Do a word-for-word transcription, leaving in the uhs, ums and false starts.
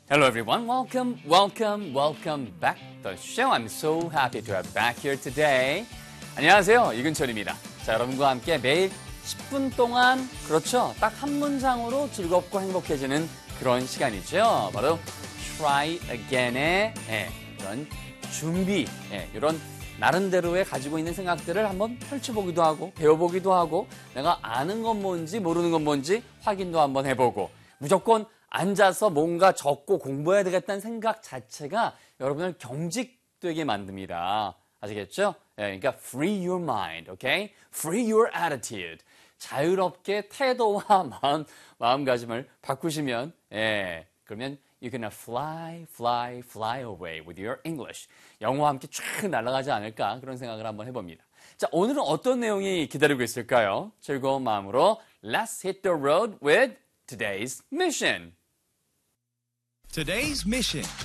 Hello everyone, welcome, welcome, welcome back to the show. I'm so happy to have back here today. 안녕하세요, 이근철입니다. 자, 여러분과 함께 매일 십 분 동안, 그렇죠, 딱 한 문장으로 즐겁고 행복해지는 그런 시간이죠. 바로 try again의 예, 이런 준비, 예, 이런 나름대로의 가지고 있는 생각들을 한번 펼쳐보기도 하고 배워보기도 하고 내가 아는 건 뭔지 모르는 건 뭔지 확인도 한번 해보고 무조건 앉아서 뭔가 적고 공부해야 되겠다는 생각 자체가 여러분을 경직되게 만듭니다. 아시겠죠? 예, 그러니까 free your mind, okay? Free your attitude. 자유롭게 태도와 마음, 마음가짐을 바꾸시면 예, 그러면 you can fly, fly, fly away with your English. 영어와 함께 쫙 날아가지 않을까 그런 생각을 한번 해봅니다. 자, 오늘은 어떤 내용이 기다리고 있을까요? 즐거운 마음으로 Let's hit the road with today's mission. Today's mission.